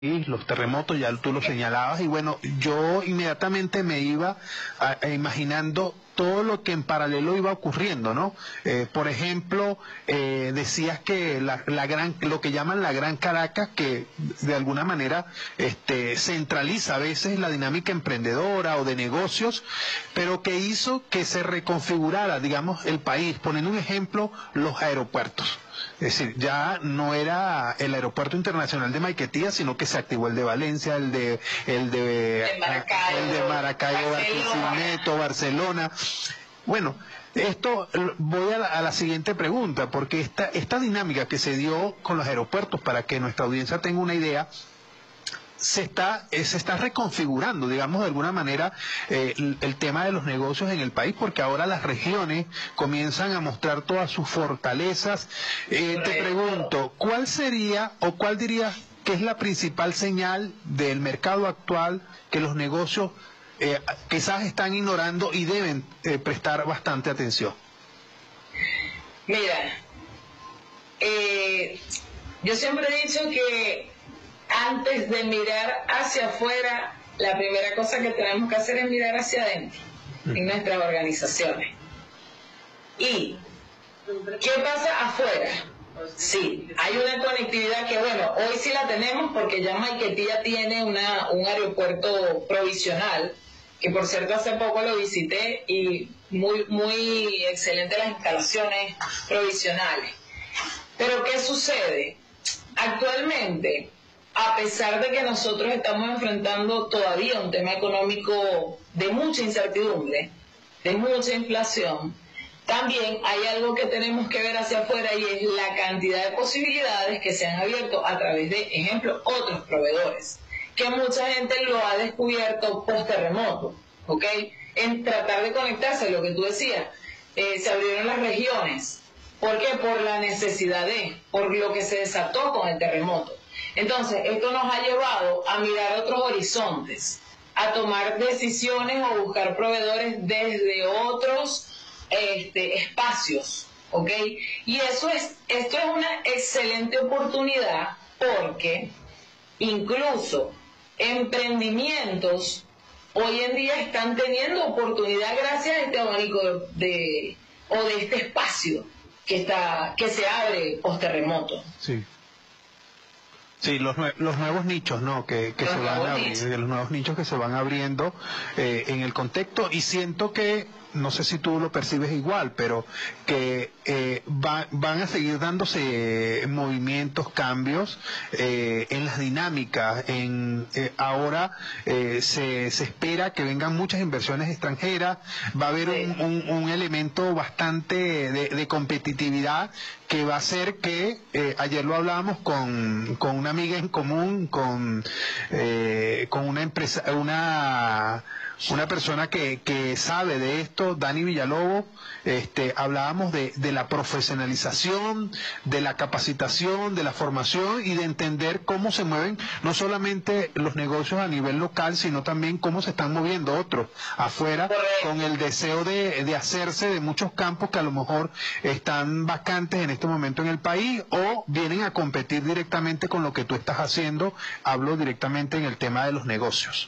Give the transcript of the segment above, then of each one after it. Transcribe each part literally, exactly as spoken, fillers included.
los terremotos, ya tú lo señalabas, y bueno, yo inmediatamente me iba a, a imaginando todo lo que en paralelo iba ocurriendo, ¿no? Eh, por ejemplo, eh, decías que la, la gran, lo que llaman la Gran Caracas, que de alguna manera este, centraliza a veces la dinámica emprendedora o de negocios, pero que hizo que se reconfigurara, digamos, el país. Poniendo un ejemplo, los aeropuertos. Es decir, ya no era el aeropuerto internacional de Maiquetía, sino que se activó el de Valencia, el de el de, de Maracaibo, el de Maracaibo, Barquisimeto, Barcelona. Bueno, esto voy a la, a la siguiente pregunta, porque esta esta dinámica que se dio con los aeropuertos, para que nuestra audiencia tenga una idea, se está eh, se está reconfigurando, digamos, de alguna manera eh, el, el tema de los negocios en el país, porque ahora las regiones comienzan a mostrar todas sus fortalezas. Eh, te pregunto, ¿cuál sería o cuál dirías que es la principal señal del mercado actual que los negocios eh, quizás están ignorando y deben eh, prestar bastante atención? Mira, eh, yo siempre he dicho que antes de mirar hacia afuera, la primera cosa que tenemos que hacer es mirar hacia adentro, en nuestras organizaciones. ¿Y qué pasa afuera? Sí, hay una conectividad que, bueno, hoy sí la tenemos porque ya Maiquetía tiene una, un aeropuerto provisional, que por cierto hace poco lo visité y muy, muy excelente las instalaciones provisionales. Pero ¿qué sucede? Actualmente, a pesar de que nosotros estamos enfrentando todavía un tema económico de mucha incertidumbre, de mucha inflación, también hay algo que tenemos que ver hacia afuera, y es la cantidad de posibilidades que se han abierto a través de, ejemplo, otros proveedores, que mucha gente lo ha descubierto post terremoto, ¿ok? En tratar de conectarse, lo que tú decías, eh, se abrieron las regiones. ¿Por qué? Por la necesidad de, por lo que se desató con el terremoto. Entonces, esto nos ha llevado a mirar otros horizontes, a tomar decisiones o buscar proveedores desde otros este, espacios, ¿ok? Y eso es, esto es una excelente oportunidad, porque incluso emprendimientos hoy en día están teniendo oportunidad gracias a este abanico de, de, o de este espacio que, está, que se abre post terremoto. Sí. Sí, los, nue los nuevos nichos, ¿no? Que, que se van abriendo, los nuevos nichos que se van abriendo eh, en el contexto, y siento que, no sé si tú lo percibes igual, pero que eh, va, van a seguir dándose movimientos, cambios eh, en las dinámicas. En, eh, ahora eh, se, se espera que vengan muchas inversiones extranjeras, va a haber un, un, un elemento bastante de, de competitividad que va a hacer que, eh, ayer lo hablábamos con, con una amiga en común, con, eh, con una empresa, una... una persona que, que sabe de esto, Dani Villalobos, este, hablábamos de, de la profesionalización, de la capacitación, de la formación y de entender cómo se mueven no solamente los negocios a nivel local, sino también cómo se están moviendo otros afuera, con el deseo de, de hacerse de muchos campos que a lo mejor están vacantes en este momento en el país, o vienen a competir directamente con lo que tú estás haciendo. Hablo directamente en el tema de los negocios.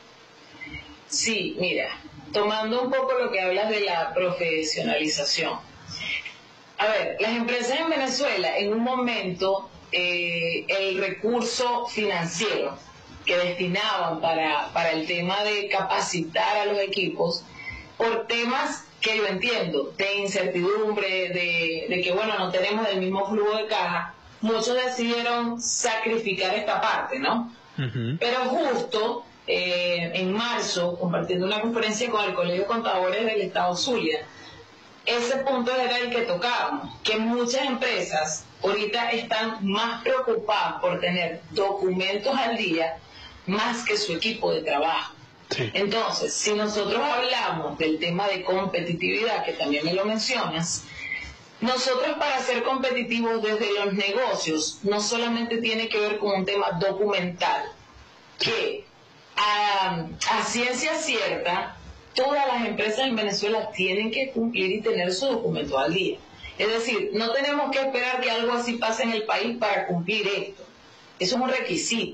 Sí, mira, tomando un poco lo que hablas de la profesionalización. A ver, las empresas en Venezuela, en un momento, eh, el recurso financiero que destinaban para, para el tema de capacitar a los equipos, por temas que yo entiendo, de incertidumbre, de, de que, bueno, no tenemos el mismo flujo de caja, muchos decidieron sacrificar esta parte, ¿no? Uh-huh. Pero justo... Eh, en marzo, compartiendo una conferencia con el Colegio de Contadores del Estado Zulia, ese punto era el que tocábamos, que muchas empresas ahorita están más preocupadas por tener documentos al día más que su equipo de trabajo. Sí. Entonces, si nosotros hablamos del tema de competitividad, que también me lo mencionas, nosotros, para ser competitivos desde los negocios, no solamente tiene que ver con un tema documental, que A, a ciencia cierta, todas las empresas en Venezuela tienen que cumplir y tener su documento al día. Es decir, no tenemos que esperar que algo así pase en el país para cumplir esto. Eso es un requisito.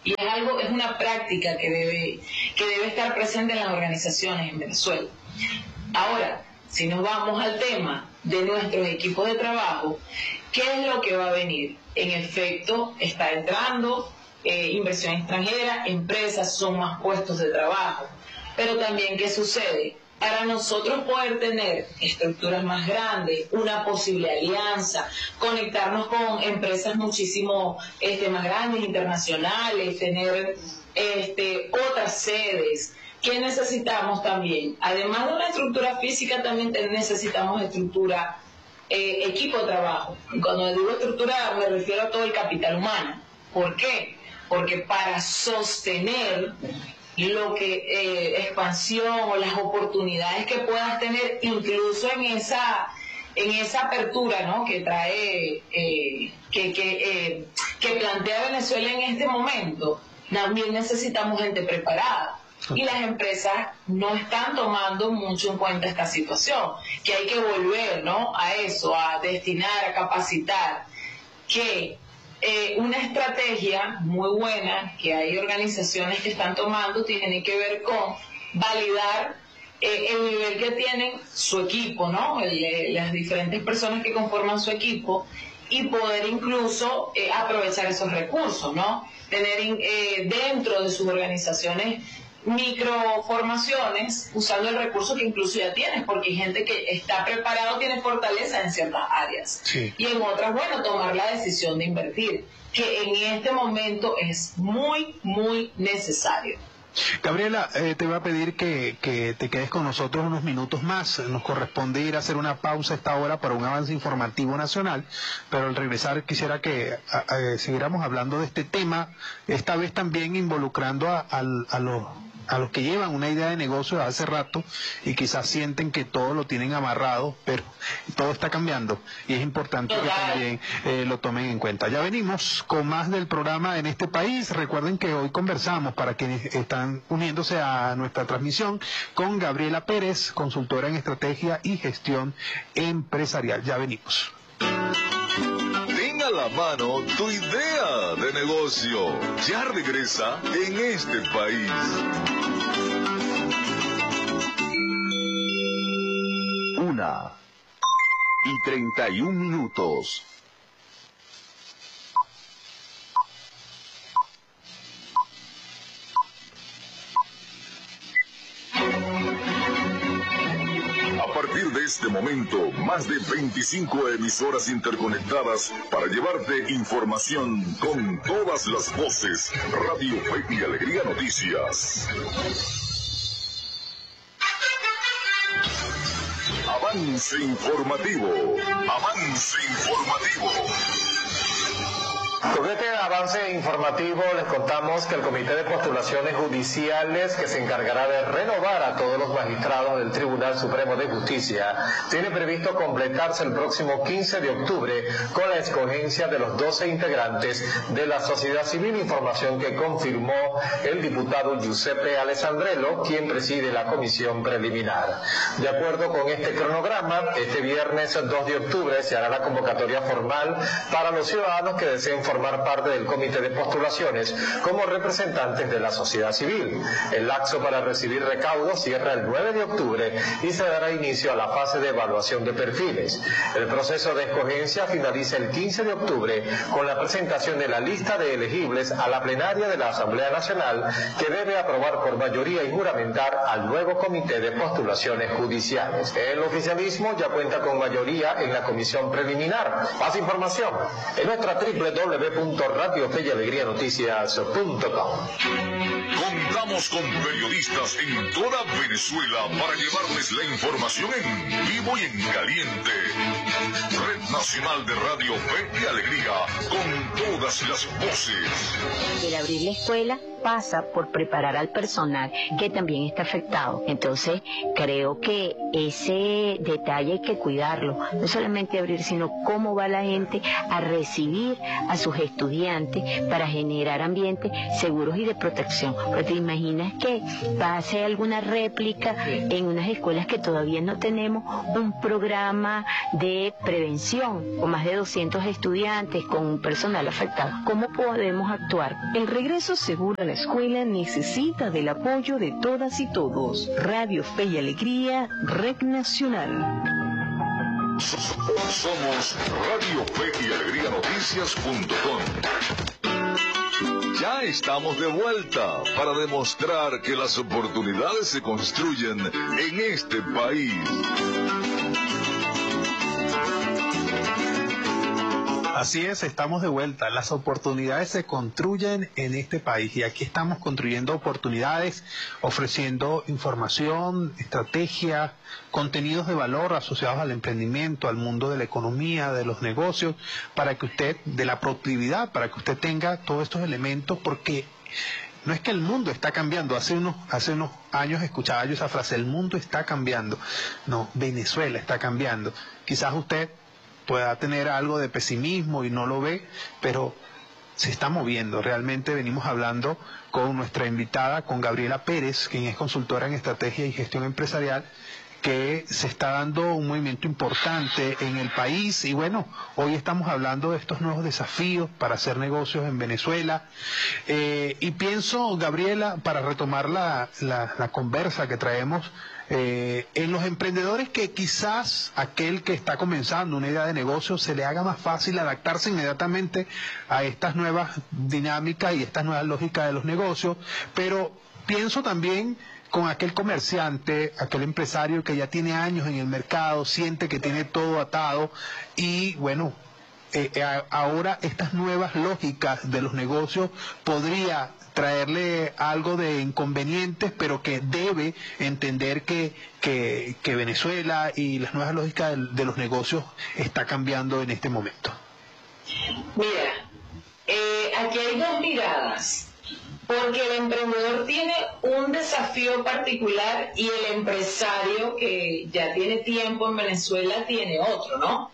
Y es algo, es una práctica que debe, que debe estar presente en las organizaciones en Venezuela. Ahora, si nos vamos al tema de nuestros equipos de trabajo, ¿qué es lo que va a venir? En efecto, está entrando eh, inversión extranjera, empresas, son más puestos de trabajo. Pero también, ¿qué sucede? Para nosotros poder tener estructuras más grandes, una posible alianza, conectarnos con empresas muchísimo este, más grandes, internacionales, tener este, otras sedes, ¿qué necesitamos también? Además de una estructura física, también necesitamos estructura, eh, equipo de trabajo. Y cuando digo estructura, me refiero a todo el capital humano. ¿Por qué? Porque para sostener lo que eh, expansión o las oportunidades que puedas tener, incluso en esa en esa apertura, ¿no?, que trae eh, que que, eh, que plantea Venezuela en este momento, también necesitamos gente preparada. Y las empresas no están tomando mucho en cuenta esta situación, que hay que volver, ¿no?, a eso, a destinar, a capacitar, que Eh, una estrategia muy buena que hay organizaciones que están tomando tiene que ver con validar eh, el nivel que tienen su equipo, ¿no? El, eh, las diferentes personas que conforman su equipo, y poder incluso eh, aprovechar esos recursos, ¿no? Tener eh, dentro de sus organizaciones microformaciones usando el recurso que incluso ya tienes, porque hay gente que está preparado, tiene fortaleza en ciertas áreas, sí, y en otras, bueno, tomar la decisión de invertir, que en este momento es muy, muy necesario. Gabriela, eh, te voy a pedir que, que te quedes con nosotros unos minutos más. Nos corresponde ir a hacer una pausa a esta hora para un avance informativo nacional, pero al regresar quisiera que a, a, siguiéramos hablando de este tema, esta vez también involucrando a, a, a los a los que llevan una idea de negocio de hace rato y quizás sienten que todo lo tienen amarrado, pero todo está cambiando y es importante que también eh, lo tomen en cuenta. Ya venimos con más del programa En este país. Recuerden que hoy conversamos, para quienes están uniéndose a nuestra transmisión, con Gabriela Pérez, consultora en estrategia y gestión empresarial. Ya venimos. Ten a la mano tu idea de negocio. Ya regresa En este país. Una y treinta y un minutos. A partir de este momento, más de veinticinco emisoras interconectadas para llevarte información con todas las voces. Radio Fe y Alegría Noticias. Avance informativo. Avance informativo. Con este avance informativo les contamos que el Comité de Postulaciones Judiciales, que se encargará de renovar a todos los magistrados del Tribunal Supremo de Justicia, tiene previsto completarse el próximo quince de octubre con la escogencia de los doce integrantes de la sociedad civil, información que confirmó el diputado Giuseppe Alessandrello, quien preside la comisión preliminar. De acuerdo con este cronograma, este viernes dos de octubre se hará la convocatoria formal para los ciudadanos que deseen formar parte del comité de postulaciones como representantes de la sociedad civil. El lapso para recibir recaudos cierra el nueve de octubre y se dará inicio a la fase de evaluación de perfiles. El proceso de escogencia finaliza el quince de octubre con la presentación de la lista de elegibles a la plenaria de la Asamblea Nacional, que debe aprobar por mayoría y juramentar al nuevo comité de postulaciones judiciales. El oficialismo ya cuenta con mayoría en la comisión preliminar. Más información en nuestra doble u doble u doble u punto radio fe y alegría noticias punto com. Contamos con periodistas en toda Venezuela para llevarles la información en vivo y en caliente. Red Nacional de Radio Fe y Alegría, con todas las voces. El abrir la escuela pasa por preparar al personal que también está afectado. Entonces, creo que ese detalle hay que cuidarlo, no solamente abrir, sino cómo va la gente a recibir a sus estudiantes para generar ambientes seguros y de protección. Porque te imaginas que pase alguna réplica en unas escuelas que todavía no tenemos un programa de prevención con más de doscientos estudiantes, con un personal afectado. ¿Cómo podemos actuar? El regreso seguro a la escuela necesita del apoyo de todas y todos. Radio Fe y Alegría, Red Nacional. Somos Radio Fe y Alegría Noticias punto com. Ya estamos de vuelta para demostrar que las oportunidades se construyen en este país. Así es, estamos de vuelta. Las oportunidades se construyen en este país y aquí estamos construyendo oportunidades, ofreciendo información, estrategia, contenidos de valor asociados al emprendimiento, al mundo de la economía, de los negocios, para que usted, de la productividad, para que usted tenga todos estos elementos, porque no es que el mundo está cambiando. Hace unos, hace unos años escuchaba yo esa frase, el mundo está cambiando. No, Venezuela está cambiando. Quizás usted pueda tener algo de pesimismo y no lo ve, pero se está moviendo. Realmente venimos hablando con nuestra invitada, con Gabriela Pérez, quien es consultora en estrategia y gestión empresarial, que se está dando un movimiento importante en el país. Y bueno, hoy estamos hablando de estos nuevos desafíos para hacer negocios en Venezuela. Eh, y pienso, Gabriela, para retomar la, la, la conversa que traemos, Eh, en los emprendedores, que quizás aquel que está comenzando una idea de negocio se le haga más fácil adaptarse inmediatamente a estas nuevas dinámicas y estas nuevas lógicas de los negocios, pero pienso también con aquel comerciante, aquel empresario que ya tiene años en el mercado, siente que tiene todo atado y bueno, eh, eh, ahora estas nuevas lógicas de los negocios podría traerle algo de inconvenientes, pero que debe entender que, que, que Venezuela y las nuevas lógicas de, de los negocios está cambiando en este momento. Mira, eh, aquí hay dos miradas, porque el emprendedor tiene un desafío particular y el empresario que ya tiene tiempo en Venezuela tiene otro, ¿no?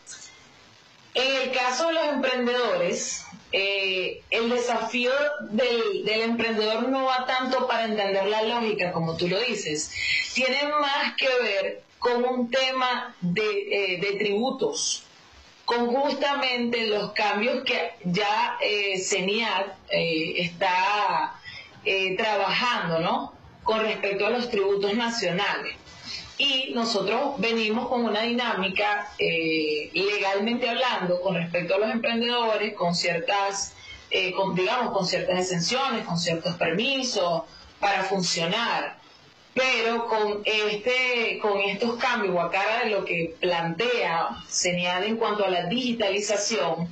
En el caso de los emprendedores, Eh, el desafío del, del emprendedor no va tanto para entender la lógica, como tú lo dices, tiene más que ver con un tema de, eh, de tributos, con justamente los cambios que ya eh, CENIAT eh, está eh, trabajando, ¿no?, con respecto a los tributos nacionales. Y nosotros venimos con una dinámica, eh, legalmente hablando, con respecto a los emprendedores, con ciertas, eh, con, digamos, con ciertas exenciones, con ciertos permisos para funcionar. Pero con este, con estos cambios, o a cara de lo que plantea CENIAT en cuanto a la digitalización,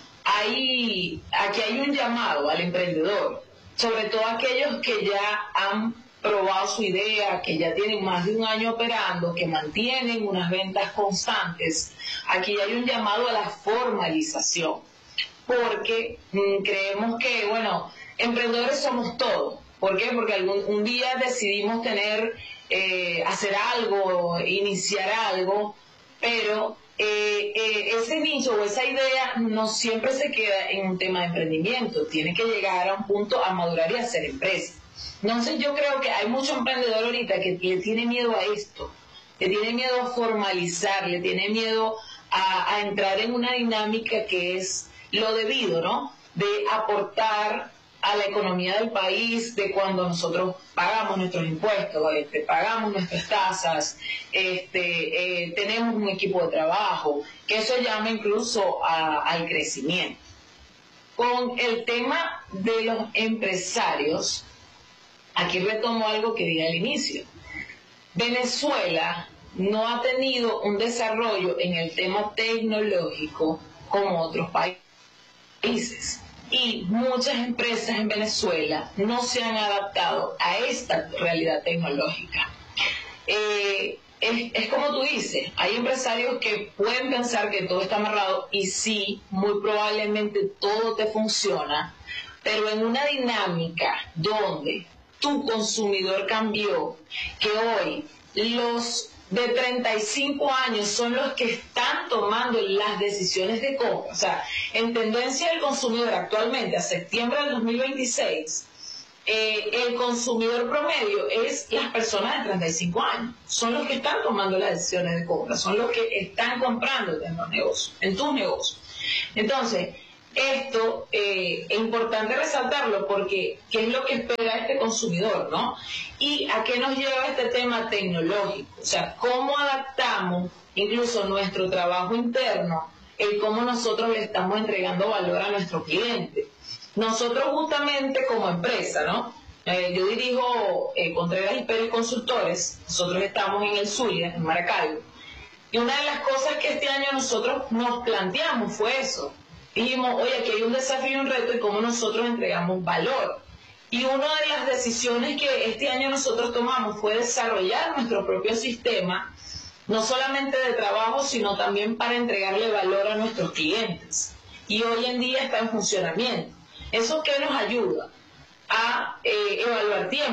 hay, aquí hay un llamado al emprendedor, sobre todo aquellos que ya han probado su idea, que ya tienen más de un año operando, que mantienen unas ventas constantes. Aquí hay un llamado a la formalización, porque mmm, creemos que, bueno, emprendedores somos todos. ¿Por qué? Porque algún, un día decidimos tener, eh, hacer algo, iniciar algo, pero eh, eh, ese nicho o esa idea no siempre se queda en un tema de emprendimiento, tiene que llegar a un punto a madurar y a ser empresa. Entonces yo creo que hay mucho emprendedor ahorita que le tiene miedo a esto, le tiene miedo a formalizar, le tiene miedo a, a entrar en una dinámica que es lo debido, ¿no?, de aportar a la economía del país, de cuando nosotros pagamos nuestros impuestos, este, pagamos nuestras tasas, este, eh, tenemos un equipo de trabajo, que eso llama incluso a, al crecimiento. Con el tema de los empresarios, aquí retomo algo que dije al inicio. Venezuela no ha tenido un desarrollo en el tema tecnológico como otros países. Y muchas empresas en Venezuela no se han adaptado a esta realidad tecnológica. Eh, es, es como tú dices, hay empresarios que pueden pensar que todo está amarrado y sí, muy probablemente todo te funciona, pero en una dinámica donde tu consumidor cambió, que hoy los de treinta y cinco años son los que están tomando las decisiones de compra. O sea, en tendencia del consumidor actualmente, a septiembre del dos mil veintiséis, eh, el consumidor promedio es las personas de treinta y cinco años. Son los que están tomando las decisiones de compra, son los que están comprando en los negocios, en tus negocios. Entonces, esto eh, es importante resaltarlo porque ¿qué es lo que espera este consumidor, no? ¿Y a qué nos lleva este tema tecnológico? O sea, ¿cómo adaptamos incluso nuestro trabajo interno, el cómo nosotros le estamos entregando valor a nuestro cliente? Nosotros justamente como empresa, ¿no? Eh, yo dirijo eh, Contreras y Pérez Consultores, nosotros estamos en el Zulia, en Maracaibo, y una de las cosas que este año nosotros nos planteamos fue eso. Dijimos, oye, aquí hay un desafío y un reto y cómo nosotros entregamos valor. Y una de las decisiones que este año nosotros tomamos fue desarrollar nuestro propio sistema, no solamente de trabajo, sino también para entregarle valor a nuestros clientes. Y hoy en día está en funcionamiento. ¿Eso qué nos ayuda? A eh, evaluar tiempo.